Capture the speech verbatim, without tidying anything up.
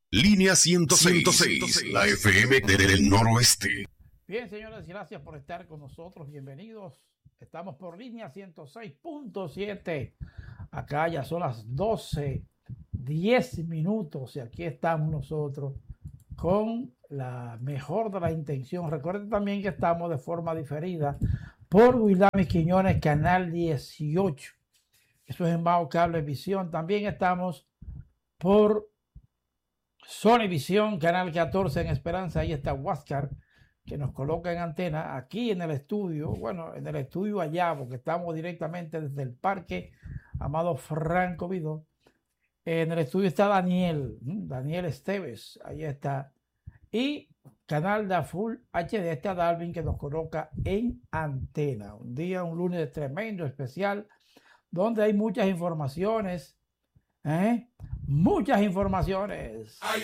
Línea ciento seis, la F M del noroeste. Bien, señores, gracias por estar con nosotros. Bienvenidos. Estamos por línea ciento seis punto siete. Acá ya son las doce, diez minutos y aquí estamos nosotros con la mejor de la intención. Recuerden también que estamos de forma diferida por Wildamis Quiñones, canal dieciocho. Eso es en Bajo Cablevisión. También estamos por Sonevisión, canal catorce en Esperanza. Ahí está Huáscar, que nos coloca en antena. Aquí en el estudio, bueno, en el estudio allá, porque estamos directamente desde el Parque Amado Franco Vidó. En el estudio está Daniel, Daniel Esteves, ahí está. Y canal de Full H D está Darwin, que nos coloca en antena. Un día, un lunes tremendo, especial, donde hay muchas informaciones, ¿eh? Muchas informaciones.